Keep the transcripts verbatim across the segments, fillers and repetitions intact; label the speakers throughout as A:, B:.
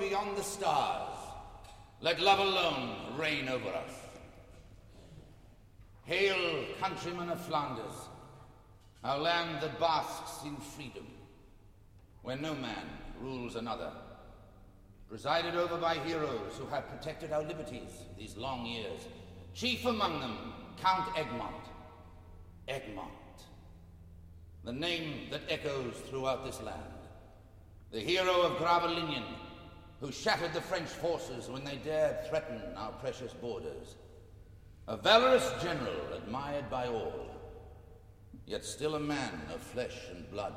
A: beyond the stars. Let love alone reign over us. Hail, countrymen of Flanders, our land that basks in freedom, where no man rules another, presided over by heroes who have protected our liberties these long years. Chief among them, Count Egmont. Egmont. The name that echoes throughout this land. The hero of Gravelingen, who shattered the French forces when they dared threaten our precious borders. A valorous general admired by all, yet still a man of flesh and blood.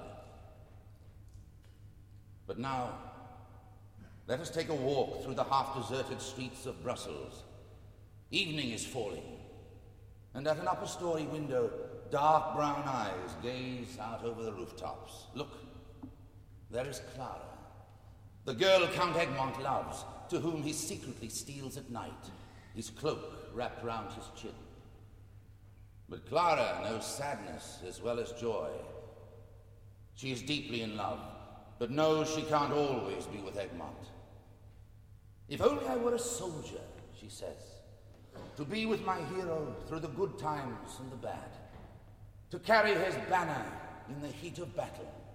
A: But now, let us take a walk through the half-deserted streets of Brussels. Evening is falling, and at an upper-story window, dark brown eyes gaze out over the rooftops. Look, there is Clara, the girl Count Egmont loves, to whom he secretly steals at night, his cloak wrapped round his chin. But Clara knows sadness as well as joy. She is deeply in love, but knows she can't always be with Egmont. If only I were a soldier, she says, to be with my hero through the good times and the bad, to carry his banner in the heat of battle.